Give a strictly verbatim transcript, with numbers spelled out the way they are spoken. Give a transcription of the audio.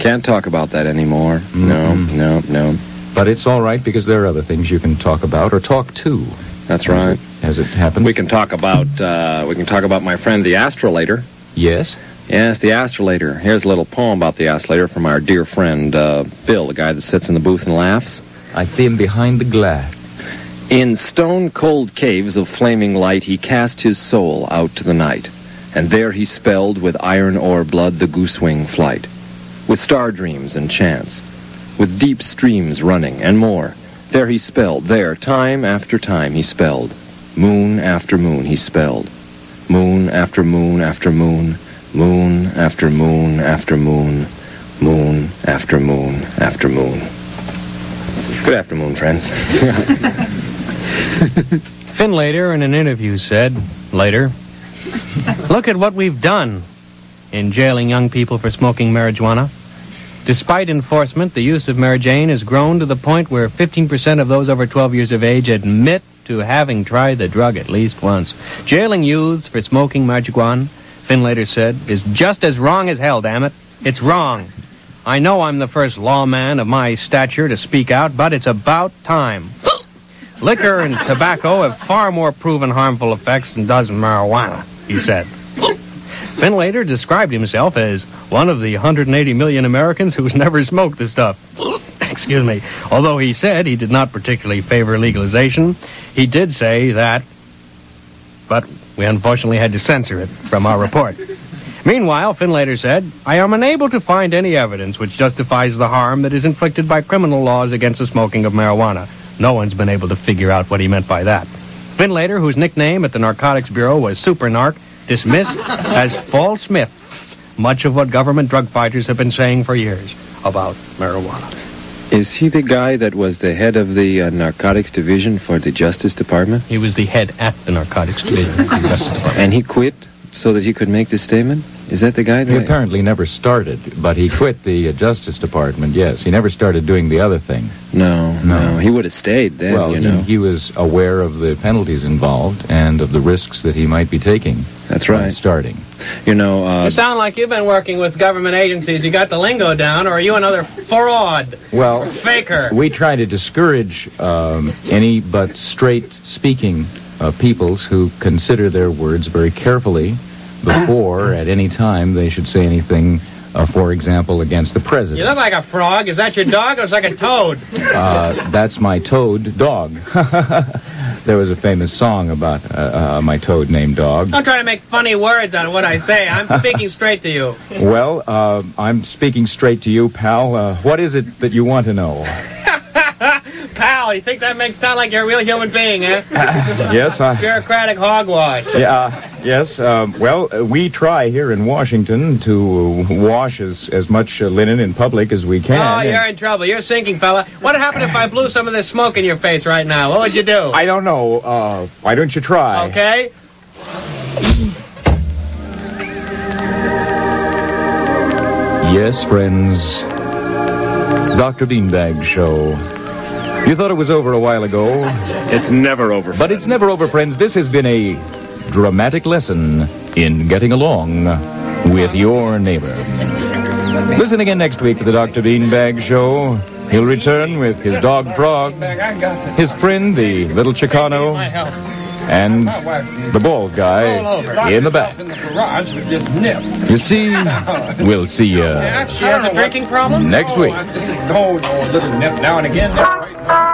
Can't talk about that anymore. Mm-hmm. No, no, no. But it's all right, because there are other things you can talk about or talk to. That's right. As it, as it happens. We can talk about, uh, we can talk about my friend the astrolator. Yes? Yes, the astrolator. Here's a little poem about the astrolator from our dear friend, uh, Bill, the guy that sits in the booth and laughs. I see him behind the glass. In stone-cold caves of flaming light, he cast his soul out to the night, and there he spelled with iron ore blood the goose-wing flight, with star dreams and chants, with deep streams running and more. There he spelled, there, time after time he spelled, moon after moon he spelled, moon after moon after moon, moon after moon after moon, moon after moon after moon. Good afternoon, friends. Finlater, in an interview, said, later, look at what we've done in jailing young people for smoking marijuana. Despite enforcement, the use of Mary Jane has grown to the point where fifteen percent of those over twelve years of age admit to having tried the drug at least once. Jailing youths for smoking marijuana, Finlater said, is just as wrong as hell, damn it. It's wrong. I know I'm the first lawman of my stature to speak out, but it's about time. Liquor and tobacco have far more proven harmful effects than does marijuana, he said. Finlater described himself as one of the one hundred eighty million Americans who's never smoked the stuff. Excuse me. Although he said he did not particularly favor legalization, he did say that, but we unfortunately had to censor it from our report. Meanwhile, Finlater said, I am unable to find any evidence which justifies the harm that is inflicted by criminal laws against the smoking of marijuana. No one's been able to figure out what he meant by that. Finlater, whose nickname at the Narcotics Bureau was Super Narc, dismissed as false myths much of what government drug fighters have been saying for years about marijuana. Is he the guy that was the head of the uh, narcotics division for the Justice Department? He was the head at the narcotics division of the Justice Department. And he quit so that he could make this statement? Is that the guy? That he apparently never started, but he quit the uh, Justice Department, yes. He never started doing the other thing. No, no. no. He would have stayed then, well, you know. He, he was aware of the penalties involved and of the risks that he might be taking. That's right. Starting. You know, uh... You sound like you've been working with government agencies. You got the lingo down, or are you another fraud? Well, faker. We try to discourage um, any but straight-speaking uh, peoples who consider their words very carefully before, at any time, they should say anything, uh, for example, against the president. You look like a frog. Is that your dog, or is that like a toad? Uh, that's my toad dog. There was a famous song about uh, uh, my toad-named dog. Don't try to make funny words out of what I say. I'm speaking straight to you. Well, uh, I'm speaking straight to you, pal. Uh, what is it that you want to know? Pal, you think that makes sound like you're a real human being, eh? Uh, yes, I... Bureaucratic hogwash. Yeah, yes. Uh, well, uh, we try here in Washington to uh, wash as, as much uh, linen in public as we can. Oh, you're in trouble. You're sinking, fella. What would happen if I blew some of this smoke in your face right now? What would you do? I don't know. Uh, why don't you try? Okay. Yes, friends. Doctor Beanbag Show. You thought it was over a while ago. It's never over, friends. But it's never over, friends. This has been a dramatic lesson in getting along with your neighbor. Listen again next week to the Doctor Beanbag Show. He'll return with his dog Frog, his friend, the little Chicano, and the bald guy in the back. You see, we'll see you She has a drinking problem? next week. Go, little nip now and again.